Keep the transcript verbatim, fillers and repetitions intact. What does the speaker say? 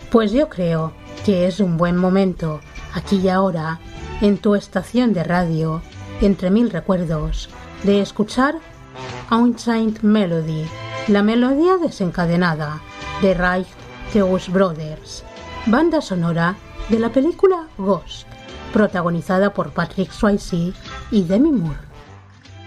Pues yo creo que es un buen momento, aquí y ahora, en tu estación de radio, entre mil recuerdos, de escuchar Unchained Melody, la melodía desencadenada de Righteous Brothers, banda sonora de la película Ghost, protagonizada por Patrick Swayze y Demi Moore.